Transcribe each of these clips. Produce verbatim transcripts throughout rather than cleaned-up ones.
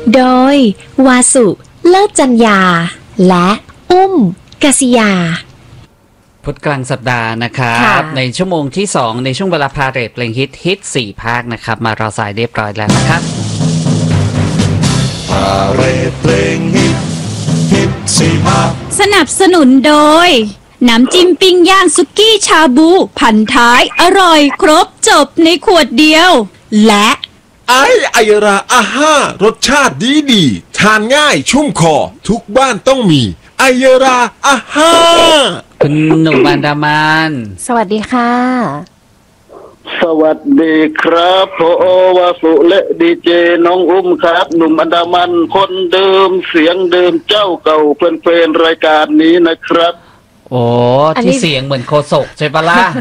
โดยวาสุเลิศจัญญาและอุ้มกศิยาพุธกลางสัปดาห์นะครับในชั่วโมงที่สองในช่วงเวลาพาเรทเพลงฮิตฮิตสี่ภาคนะครับมารอสายเรียบร้อยแล้วนะครับพาเรทเพลงฮิตฮิตสี่ภาคสนับสนุนโดยน้ำจิ้มปิ้งย่างสุกี้ชาบูพันท้ายอร่อยครบจบในขวดเดียวและไอไอราอาห้ารสชาติดีดีทานง่ายชุ่มคอทุกบ้านต้องมีไอราอาห้าคุณหนุ่มอันดามันสวัสดีค่ะสวัสดีครับพอวาสุและดีเจน้องอุ้มครับหนุ่มอันดามันคนเดิมเสียงเดิมเจ้าเก่าเพื่อนๆรายการนี้นะครับโอ้ที่เสียงเหมือนโคศกใช่ปะล่ะ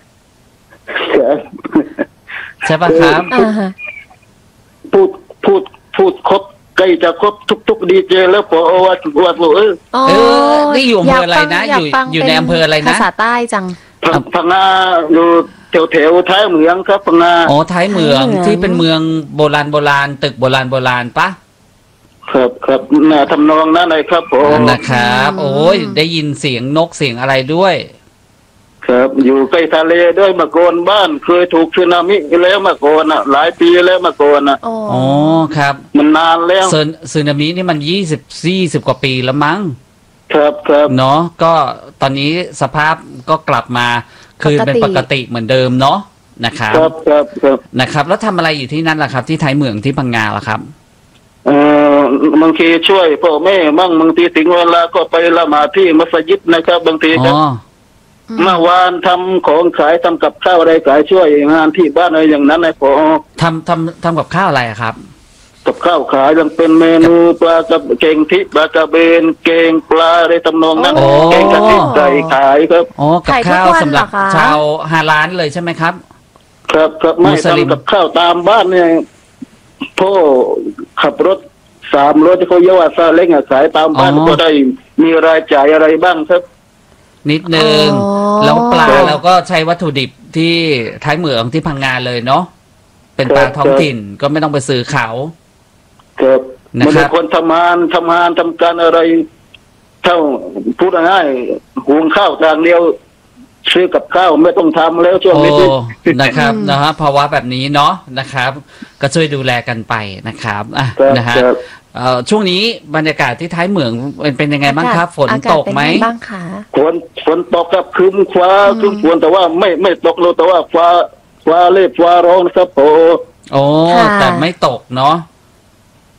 ใช่ปะครับพูดพูดพูดครบใกล้จะครบทุกๆดีเจแล้วพอวาสุวาสุเออเออนี่อยู่อำเภออะไรนะอยู่อยู่ในอำเภออะไรนะภาษาใต้จังพังงาอยู่แถวแถวท้ายเมืองครับพังงาอ๋อท้ายเมืองที่เป็นเมืองโบราณโบราณตึกโบราณโบราณปะครับครับน่าทำนองนั้นเลยครับผมนะครับโอ้ยได้ยินเสียงนกเสียงอะไรด้วยครับอยู่ใกล้ทะเลด้วยมาโกนบ้านเคยถูกสึนามิแล้วมาโกนอ่ะหลายปีแล้วมาโกนอ่ะอ๋อครับมันนานแล้วสึนามินี่มันยี่สิบสี่สิบกว่าปีแล้วมั้งครับครับเนาะก็ตอนนี้สภาพก็กลับมาคือเป็นปกติเหมือนเดิมเนาะนะครับครับครับครับนะครับแล้วทำอะไรอยู่ที่นั่นล่ะครับที่ท้ายเมืองที่พังงาล่ะครับเออบางทีช่วยพ่อแม่มั่งบางทีถึงเวลาก็ไปละหมาดที่มัสยิดนะครับบางทีครับเมื่อวานทำของขายทำกับข้าวอะไรขายช่วยงานที่บ้านอะไรอย่างนั้นนะพอทำทำทำกับข้าวอะไรครับกับข้าวขายยังเป็นเมนูปลากับเก่งทิปลากระเบนเก่งปลาอะไรทำนองนั้นเก่งกะทิไก่ขายครับอ๋อกับข้าวสำหรับชาวฮาลาลเลยใช่ไหมครับครับครับไม่ทำกับข้าวตามบ้านเนี่ยพ่อขับรถสามรถที่เขาเยาว่าซาเล้งขายตามบ้านก็ได้มีรายจ่ายอะไรบ้างครับนิดนึงแล้วปลาเราก็ใช้วัตถุดิบที่ท้ายเหมืองที่พังงาเลยเนาะเป็นปลาท้องถิ่นก็ไม่ต้องไปซื้อเขาครับมันเป็นคนทำงานทำงานทำการอะไรเท่าพูดง่ายหุงข้าวจานเดียวซื้อกับข้าวไม่ต้องทำแล้วช่วงนี้นะครับนะฮะภาวะแบบนี้เนาะนะครับก็ช่วยดูแลกันไปนะครับอ่ะนะฮะช่วงนี้บรรยากาศที่ท้ายเหมืองเป็นยังไงบ้างครับฝนตกไหมบ้างคะฝนฝนตกกับคืมฟ้าคืมฝนแต่ว่าไม่ไม่ตกเลยแต่ว่าฟ้าฟ้าเล็บฟ้าร้องนะครับโอ้โอ้แต่ไม่ตกเนาะ